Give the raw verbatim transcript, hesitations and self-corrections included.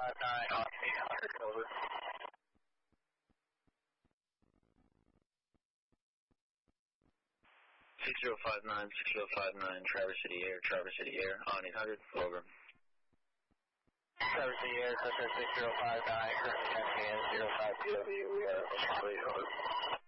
five nine on eight hundred, over. six zero five nine, six zero five nine, Traverse City Air, Traverse City Air, on eight hundred, over. Traverse City Air, Cessna six zero five nine, currently ten zero five P W, we are over.